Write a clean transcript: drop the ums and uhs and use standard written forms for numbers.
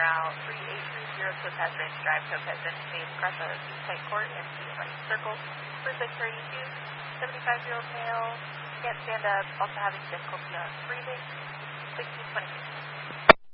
Route 3830 Topaz Ranch Drive, Topaz Ranch, Space, Greta, Site Court, and Running Circle. First X-ray 75-year-old male, can't stand up, also having difficulty on breathing, 1626.